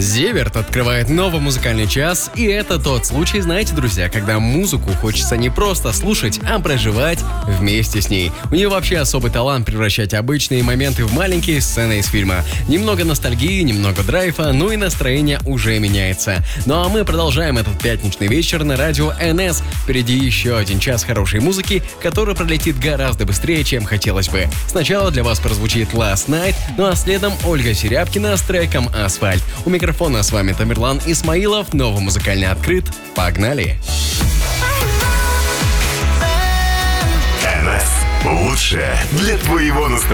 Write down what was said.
Зиверт открывает новый музыкальный час, и это тот случай, знаете, друзья, когда музыку хочется не просто слушать, а проживать вместе с ней. У нее вообще особый талант превращать обычные моменты в маленькие сцены из фильма. Немного ностальгии, немного драйва, ну и настроение уже меняется. Ну а мы продолжаем этот пятничный вечер на радио НС. Впереди еще один час хорошей музыки, который пролетит гораздо быстрее, чем хотелось бы. Сначала для вас прозвучит Last Night, ну а следом Ольга Серябкина с треком «Асфальт». У микрофона с вами Тамерлан Исмаилов. Новый музыкальный открыт. Погнали! НС. Лучшее для твоего настроения.